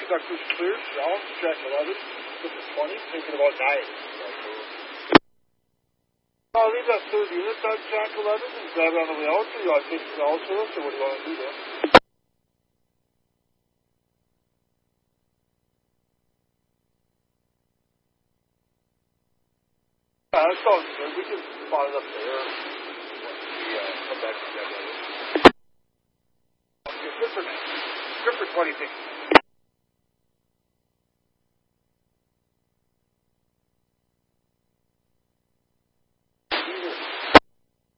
Duck Cruise clear, down, track 11, looking 20, taking about 9. I'll leave that third unit on track 11 and grab it on the way out. So you want to take it out to us, or what do you want to do there? Yeah, that sounds good. We can spot it up there once we come back to that. Okay, good for 20 things.